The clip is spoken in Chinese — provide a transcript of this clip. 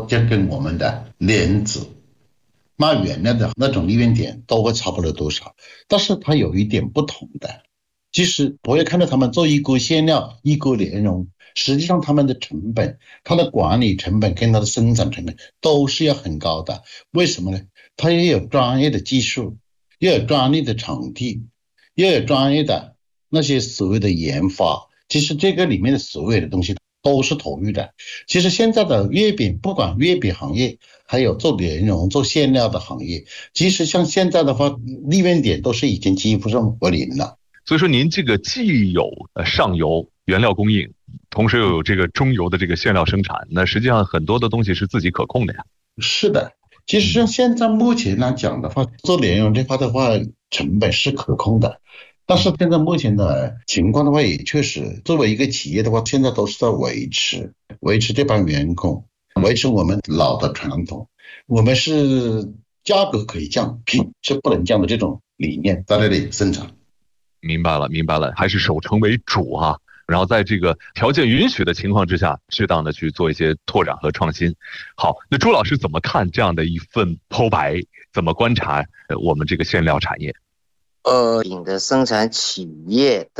就跟我们的莲子卖原料的那种利润点都会差不了多少，但是它有一点不同的，其实我也看到他们做一锅馅料一锅莲蓉，实际上他们的成本，它的管理成本跟它的生产成本都是要很高的。为什么呢？它也有专业的技术，也有专业的场地，也有专业的那些所谓的研发，其实这个里面的所有的东西都是投入的。其实现在的月饼，不管月饼行业，还有做莲蓉、做馅料的行业，其实像现在的话，利润点都是已经几乎上为零了。 所以说您这个既有上游原料供应，同时又有这个中游的这个馅料生产，那实际上很多的东西是自己可控的呀。 是的，其实像现在目前来讲的话，做莲蓉这块的话，成本是可控的。但是现在目前的情况的话，也确实作为一个企业的话，现在都是在维持这帮员工，维持我们老的传统。我们是价格可以降，品是不能降的这种理念在那里生产。 明白了，明白了，还是守成为主啊。然后在这个条件允许的情况之下，适当的去做一些拓展和创新。好，那朱老师怎么看这样的一份剖白？怎么观察我们这个馅料产业？ 饼的生产企业